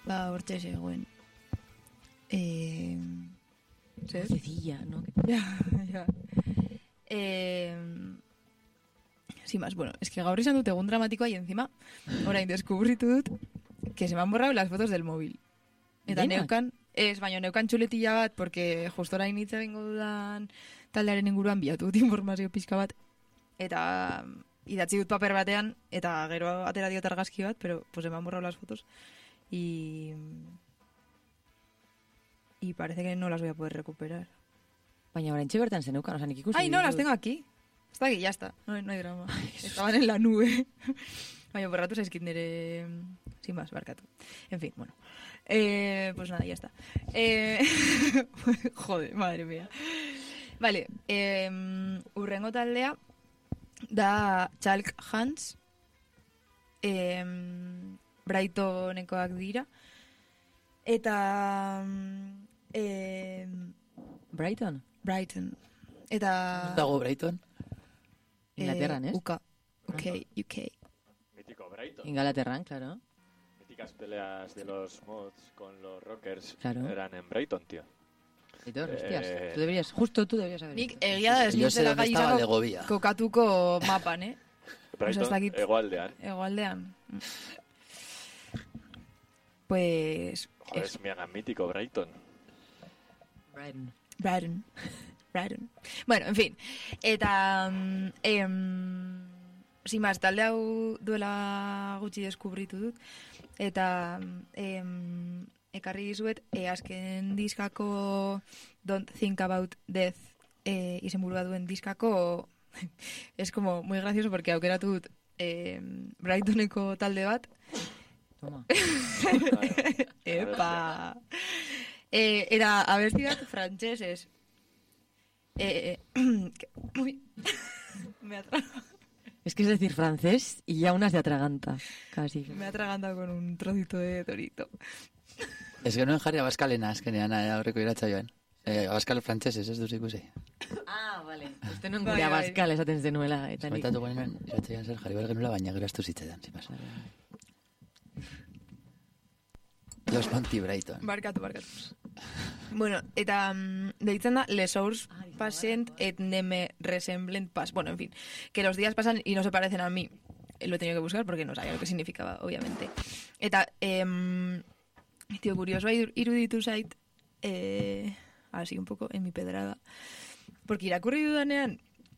hortxe zegoen. ¿Zer? Vocecilla, ¿no? Ya. Sin más, bueno, es que gaur izan dut egun dramatikoa y encima, orain deskubritu dut, que se me han borrado las fotos del móvil. Eta Denak? baina neukan txuletilla bat, porque justo orain hitz egingo dudan taldearen inguruan bilatu dut informazio pixka bat, eta idatzi dut paper batean, eta gero atera diot argazki bat, pero pues se me han borrado las fotos, y parece que no las voy a poder recuperar. Baina oraintxe bertan zeneukan, osan ikusi. Ay, no, las tengo aquí. Está aquí, ya está. No hay drama. Estaban en la nube. Baina borratu zaizkit nire... Sin más, barkatu. En fin, bueno. Pues nada, ya está. Joder, madre mía. Vale. Urrengo taldea da Chalk Hands. Brightonekoak dira. Eta... Brighton? Brighton. Eta... Dago Brighton? Inglaterran, ¿es? UK. UK. Mítico Brighton. Inglaterran, claro. Míticas peleas de los mods con los Rockers Claro. eran en Brighton, tío. Aitor, hostias, tú deberías saber. Nik egia da ez Yo sé nintzela dónde estaba gaizako Legovia. kokatuko mapan, Brighton, ez dakit. Egoaldean. Hegoaldean. Pues... Joder, es mega mítico Brighton. Brighton. Brighton. Bueno, en fin. Eta... sin más, talde hau duela gutxi deskubritu dut. Eta... ekarri dizuet, azken diskako Don't Think About Death izenburua duen diskako es como muy gracioso porque aukeratu dut Brightoneko talde bat. Toma. Epa! Era abesti bat frantxesez. Uy, me atraganta. Es que es decir francés y ya unas de atraganta, casi. Me ha atragantado con un trocito de torito. Ez genuen jarri abaskalena azkenean aurreko iratza joan. Abaskal frantxesez, ez duz ikusi. Ah, vale. Uste non Bai, gure bai. abaskal esaten zenuela. Eta nik... Komentatu genuen, iratza joan zer jarri behar genuela, baina gero astu zitzaidan, sin más. Los Monty Brighton. Barkatu. Bueno, eta deitzen da Les Source Patient et ne me resemblen pas. Bueno, en fin, que los días pasan y no se parecen a mí. Lo he tenido que buscar porque no sabía lo que significaba, obviamente. Eta, tío, curioso iruditu zait, así un poco en mi pedrada. Porque irakurri dudanean,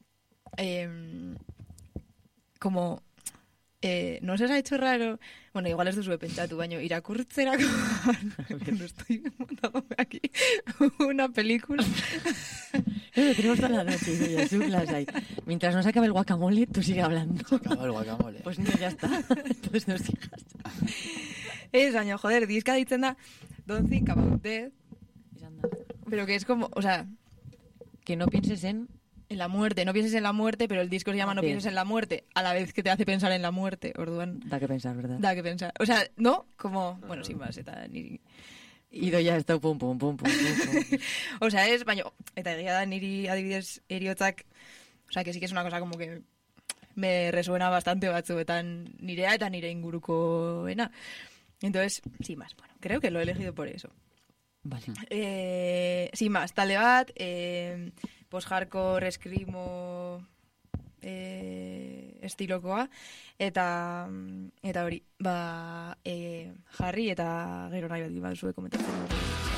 como... no se os ha hecho raro, bueno, igual ez duzue pentsatu, baina irakurtzerako no estoy montándome aquí una película. Tenemos toda la noche, ya, sublas ahí. Mientras no se acabe el guacamole, tú sigue hablando. Se acaba el guacamole. Pues no, ya está. Entonces no sigas. Baina, joder, diska ditzen da Don't Think About Death, pero que es como, o sea, Que no pienses en... la muerte, no pienses en la muerte, pero el disco se llama No Bien. pienses en la muerte, a la vez que te hace pensar en la muerte, orduan. Da que pensar, ¿verdad? Da que pensar. O sea, ¿no? Como, bueno, sin más, eta niri... Ido ya está, pum. O sea, es, baina, eta egia da niri adibidez eriotzak, o sea, que sí que es una cosa como que me resuena bastante batzuetan nirea eta nire ingurukoena. Entonces, sin más, bueno, creo que lo he elegido por eso. Vale. Sin más, talde bat, post-hardcore, eskrimo estilokoa, eta hori, jarri eta gero nahi bat zuen komentatzen.